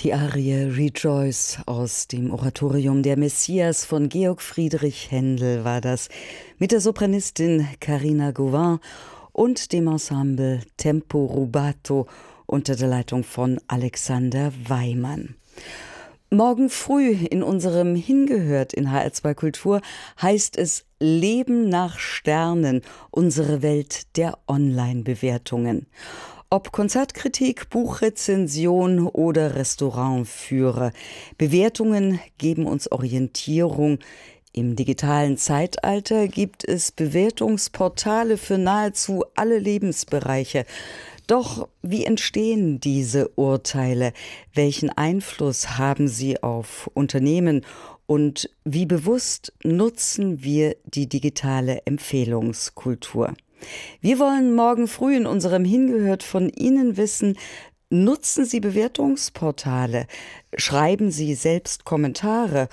Die Arie Rejoice aus dem Oratorium Der Messias von Georg Friedrich Händel war das, mit der Sopranistin Carina Gauvin und dem Ensemble Tempo Rubato unter der Leitung von Alexander Weimann. Morgen früh in unserem Hingehört in HR2 Kultur heißt es Leben nach Sternen, unsere Welt der Online-Bewertungen. Ob Konzertkritik, Buchrezension oder Restaurantführer, Bewertungen geben uns Orientierung. Im digitalen Zeitalter gibt es Bewertungsportale für nahezu alle Lebensbereiche. Doch wie entstehen diese Urteile? Welchen Einfluss haben sie auf Unternehmen? Und wie bewusst nutzen wir die digitale Empfehlungskultur? Wir wollen morgen früh in unserem Hingehört von Ihnen wissen: Nutzen Sie Bewertungsportale? Schreiben Sie selbst Kommentare?